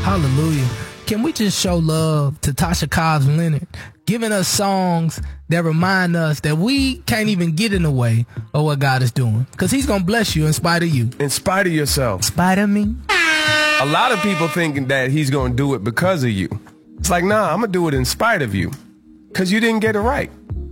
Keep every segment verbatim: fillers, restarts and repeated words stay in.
Hallelujah. Can we just show love to Tasha Cobbs Leonard, giving us songs that remind us that we can't even get in the way of what God is doing? Because he's going to bless you in spite of you. In spite of yourself. In spite of me. A lot of people thinking that he's going to do it because of you. It's like, nah, I'm going to do it in spite of you. Because you didn't get it right.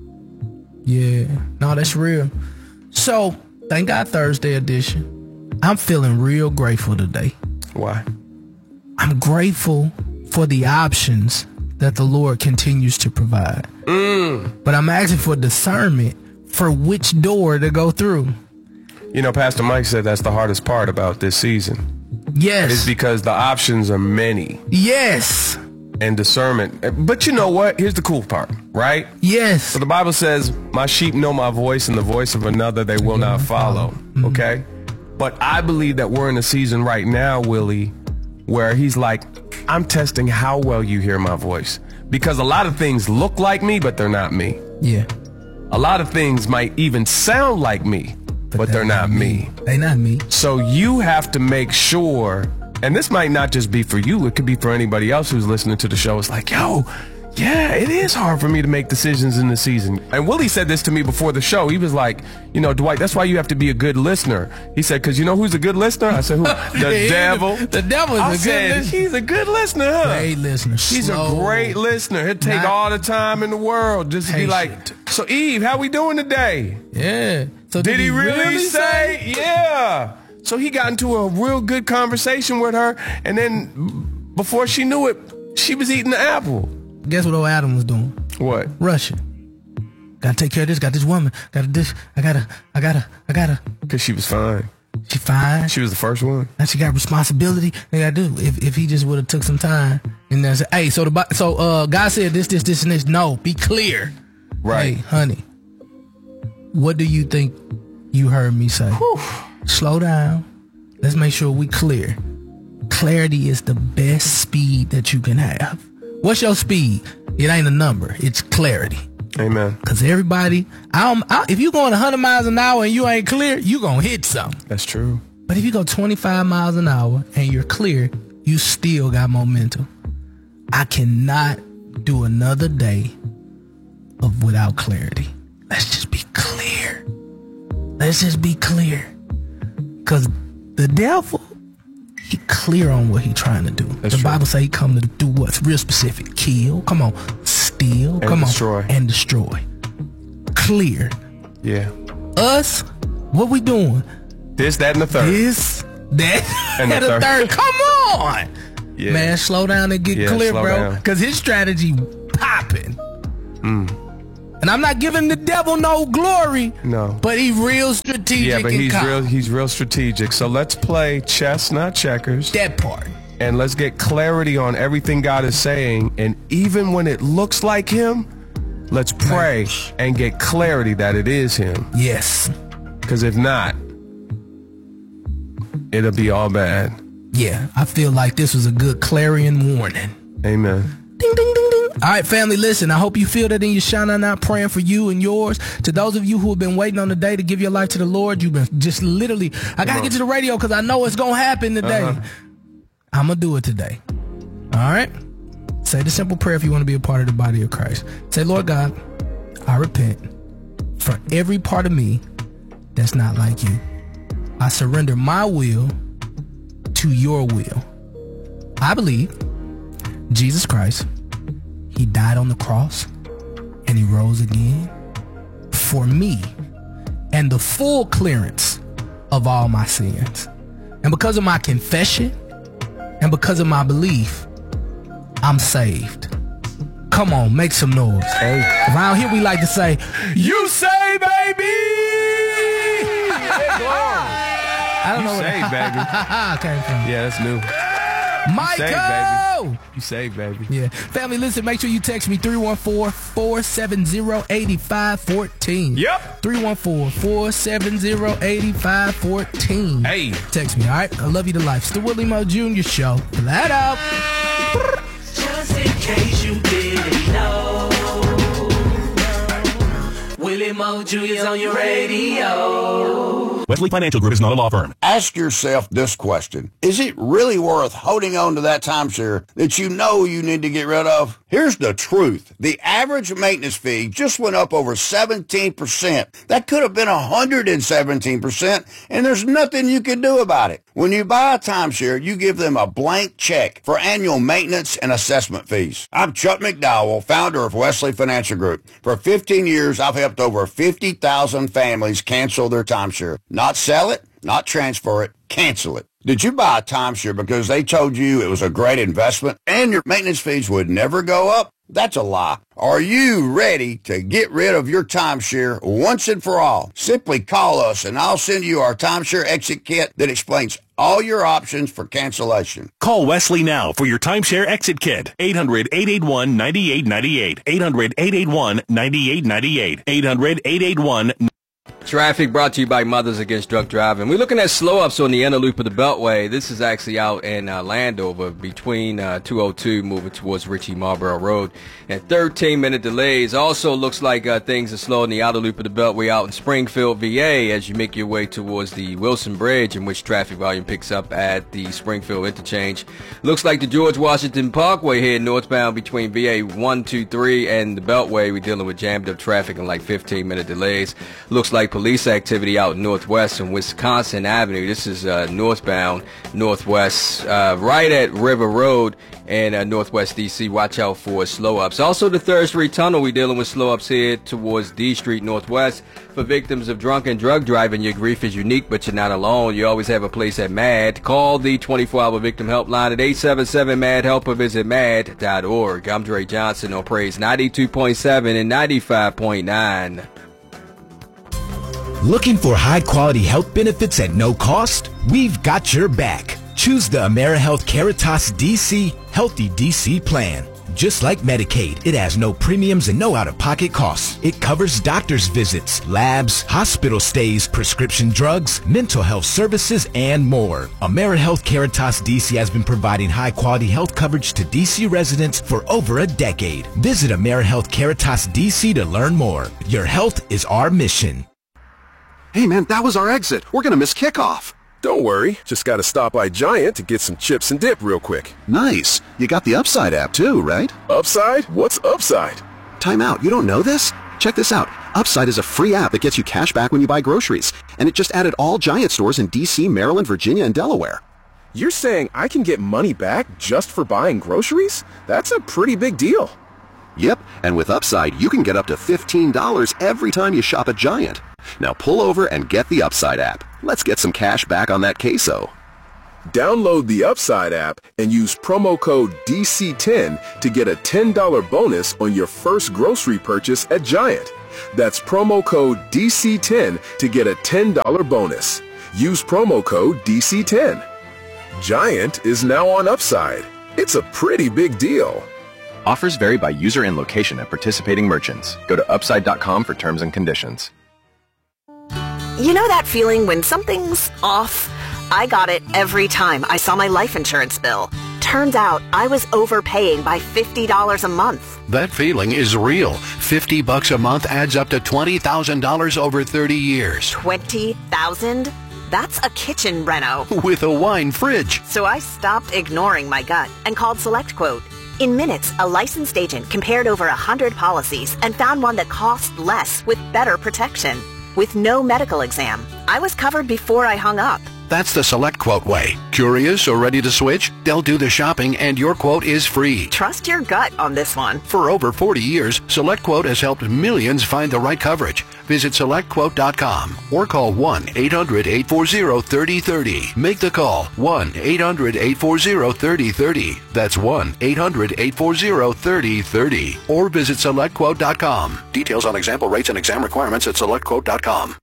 Yeah. No, that's real. So, thank God Thursday edition. I'm feeling real grateful today. Why? I'm grateful for the options that the Lord continues to provide. Mm. But I'm asking for discernment for which door to go through. You know, Pastor Mike said that's the hardest part about this season. Yes. It's because the options are many. Yes. And discernment. But you know what? Here's the cool part, right? Yes. So the Bible says, my sheep know my voice, and the voice of another they will not follow. Mm-hmm. Okay? But I believe that we're in a season right now, Willie, where he's like, I'm testing how well you hear my voice. Because a lot of things look like me, but they're not me. Yeah. A lot of things might even sound like me, but, but they're, they're not me. me. They're not me. So you have to make sure, and this might not just be for you, it could be for anybody else who's listening to the show. It's like, yo, yeah, it is hard for me to make decisions in the season. And Willie said this to me before the show. He was like, you know, Dwight, that's why you have to be a good listener. He said, because you know who's a good listener? I said, who? The devil. The devil is I a said, good listener. He's a good listener, huh? Great listener. He's Slow. a great listener. He'll take Not all the time in the world just to be like, so Eve, how we doing today? Yeah. So did, did he, he really, really say? say? Yeah. So he got into a real good conversation with her, and then before she knew it, she was eating the apple. Guess what old Adam was doing? What? Rushing. Gotta take care of this. Got this woman. Gotta this. I gotta. I gotta. I gotta. Because she was fine. She fine. She was the first one. And she got responsibility. They gotta do. If if he just would have took some time and then said, hey, so the so uh God said this, this, this, and this. No, be clear. Right, hey, honey. What do you think you heard me say? Whew. Slow down. Let's make sure we clear. Clarity is the best speed that you can have. What's your speed? It ain't a number. It's clarity. Amen. Because everybody, I don't, I, if you going one hundred miles an hour and you ain't clear, you going to hit something. That's true. But if you go twenty-five miles an hour and you're clear, you still got momentum. I cannot do another day of without clarity. Let's just be clear. Let's just be clear. Because the devil, he clear on what he trying to do. That's the true. Bible say he come to do what's real specific. Kill, come on, steal, and come destroy. on, and destroy. Clear. Yeah. Us, what we doing? This, that, and the third. This, that, and the, and the third. third. Come on. Yeah. Man, slow down and get yeah, clear, bro. Down. Because his strategy popping. Mm. And I'm not giving the devil no glory. No. But he real strategic. Yeah, but he's calm. real he's real strategic. So let's play chess, not checkers. That part. And let's get clarity on everything God is saying. And even when it looks like him, let's pray right. and get clarity that it is him. Yes. Because if not, it'll be all bad. Yeah, I feel like this was a good clarion warning. Amen. Ding, ding, ding, ding. All right, family, listen, I hope you feel that in your shine. I'm not praying for you and yours. To those of you who have been waiting on the day to give your life to the Lord, you've been just literally, I got to get to the radio because I know it's going to happen today. Uh-huh. I'm going to do it today. All right? Say the simple prayer if you want to be a part of the body of Christ. Say, Lord God, I repent for every part of me that's not like you. I surrender my will to your will. I believe Jesus Christ, he died on the cross and he rose again for me and the full clearance of all my sins. And because of my confession and because of my belief, I'm saved. Come on, make some noise. Hey. Around here we like to say, you say, baby! I don't you know saved, where baby. came from. Yeah, that's new. Michael! You saved, baby. You saved, baby. Yeah. Family, listen, make sure you text me three one four, four seven zero, eight five one four. Yep. three one four, four seven zero, eight five one four. Hey. Text me, all right? I love you to life. It's the Willie Mo Junior Show. Flat out. Just in case you didn't know, Willie Mo Junior's on your radio. Wesley Financial Group is not a law firm. Ask yourself this question. Is it really worth holding on to that timeshare that you know you need to get rid of? Here's the truth. The average maintenance fee just went up over seventeen percent. That could have been one hundred seventeen percent, and there's nothing you can do about it. When you buy a timeshare, you give them a blank check for annual maintenance and assessment fees. I'm Chuck McDowell, founder of Wesley Financial Group. For fifteen years, I've helped over fifty thousand families cancel their timeshare. Not sell it, not transfer it, cancel it. Did you buy a timeshare because they told you it was a great investment and your maintenance fees would never go up? That's a lie. Are you ready to get rid of your timeshare once and for all? Simply call us and I'll send you our timeshare exit kit that explains all your options for cancellation. Call Wesley now for your timeshare exit kit. eight hundred, eight eight one, nine eight nine eight. eight hundred, eight eight one, nine eight nine eight. eight hundred, eight eight one, Traffic brought to you by Mothers Against Drunk Driving. We're looking at slow-ups on the inner loop of the Beltway. This is actually out in uh, Landover between uh, two oh two moving towards Ritchie Marlboro Road. And thirteen-minute delays. Also looks like uh, things are slow in the outer loop of the Beltway out in Springfield, V A as you make your way towards the Wilson Bridge, in which traffic volume picks up at the Springfield interchange. Looks like the George Washington Parkway here northbound between V A one two three and the Beltway. We're dealing with jammed up traffic and like fifteen-minute delays. Looks like police activity out northwest on Wisconsin Avenue. This is uh, northbound, northwest, uh, right at River Road and uh, northwest D C. Watch out for slow-ups. Also, the third Street Tunnel, we're dealing with slow-ups here towards D Street northwest. For victims of drunk and drug driving, your grief is unique, but you're not alone. You always have a place at MAD. Call the twenty-four hour victim helpline at eight seven seven, M A D, help or visit mad dot org. I'm Dre Johnson on Praise ninety-two point seven and ninety-five point nine. Looking for high-quality health benefits at no cost? We've got your back. Choose the AmeriHealth Caritas D C Healthy D C plan. Just like Medicaid, it has no premiums and no out-of-pocket costs. It covers doctor's visits, labs, hospital stays, prescription drugs, mental health services, and more. AmeriHealth Caritas D C has been providing high-quality health coverage to D C residents for over a decade. Visit AmeriHealth Caritas D C to learn more. Your health is our mission. Hey man, that was our exit. We're gonna miss kickoff. Don't worry, just gotta stop by Giant to get some chips and dip real quick. Nice. You got the Upside app too, right? Upside? What's Upside? Time out, you don't know this? Check this out. Upside is a free app that gets you cash back when you buy groceries. And it just added all Giant stores in D C, Maryland, Virginia, and Delaware. You're saying I can get money back just for buying groceries? That's a pretty big deal. Yep, and with Upside, you can get up to fifteen dollars every time you shop at Giant. Now pull over and get the Upside app. Let's get some cash back on that queso. Download the Upside app and use promo code D C ten to get a ten dollar bonus on your first grocery purchase at Giant. That's promo code D C ten to get a ten dollar bonus. Use promo code D C ten. Giant is now on Upside. It's a pretty big deal. Offers vary by user and location at participating merchants. Go to upside dot com for terms and conditions. You know that feeling when something's off? I got it every time I saw my life insurance bill. Turns out I was overpaying by fifty dollars a month. That feeling is real. fifty bucks a month adds up to twenty thousand dollars over thirty years. twenty thousand dollars? That's a kitchen reno. With a wine fridge. So I stopped ignoring my gut and called SelectQuote. In minutes, a licensed agent compared over one hundred policies and found one that cost less with better protection. With no medical exam, I was covered before I hung up. That's the SelectQuote way. Curious or ready to switch? They'll do the shopping and your quote is free. Trust your gut on this one. For over forty years, SelectQuote has helped millions find the right coverage. Visit select quote dot com or call one eight hundred, eight four zero, three oh three oh. Make the call one eight hundred, eight four zero, three oh three oh. That's one eight hundred, eight four zero, three oh three oh. Or visit select quote dot com. Details on example rates and exam requirements at select quote dot com.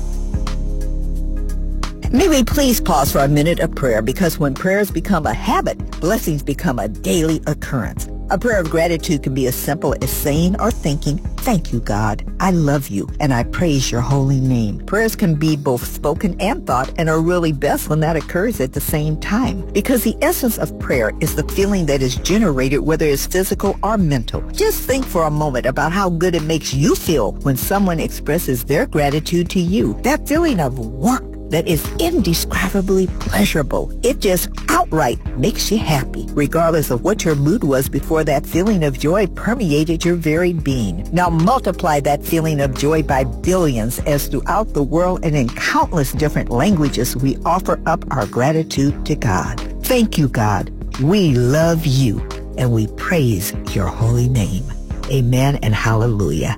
May we please pause for a minute of prayer, because when prayers become a habit, blessings become a daily occurrence. A prayer of gratitude can be as simple as saying or thinking, "Thank you, God. I love you, and I praise your holy name." Prayers can be both spoken and thought, and are really best when that occurs at the same time, because the essence of prayer is the feeling that is generated, whether it's physical or mental. Just think for a moment about how good it makes you feel when someone expresses their gratitude to you. That feeling of warmth, that is indescribably pleasurable. It just outright makes you happy, regardless of what your mood was before that feeling of joy permeated your very being. Now multiply that feeling of joy by billions as throughout the world and in countless different languages we offer up our gratitude to God. Thank you, God. We love you and we praise your holy name. Amen and hallelujah.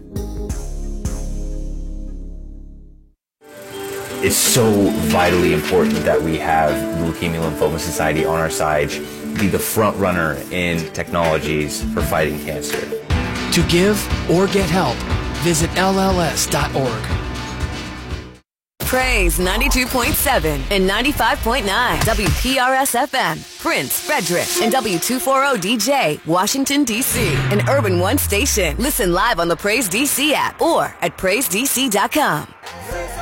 It's so vitally important that we have the Leukemia Lymphoma Society on our side, be the front runner in technologies for fighting cancer. To give or get help, visit L L S dot org. Praise ninety-two point seven and ninety-five point nine W P R S F M, Prince, Frederick, and W two forty D J, Washington, D C, an Urban One station. Listen live on the Praise D C app or at praise d c dot com.